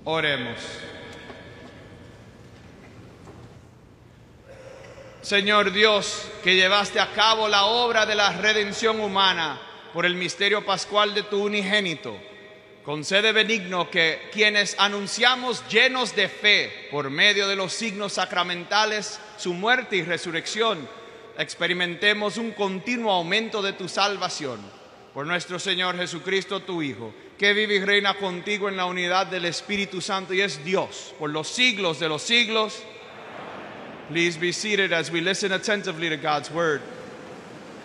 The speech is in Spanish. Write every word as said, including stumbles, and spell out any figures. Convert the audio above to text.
Oremos. Señor Dios, que llevaste a cabo la obra de la redención humana por el misterio pascual de tu unigénito, concede benigno que quienes anunciamos llenos de fe por medio de los signos sacramentales su muerte y resurrección, experimentemos un continuo aumento de tu salvación. Por nuestro Señor Jesucristo, tu Hijo, que vive y reina contigo en la unidad del Espíritu Santo y es Dios por los siglos de los siglos. Please be seated as we listen attentively to God's word.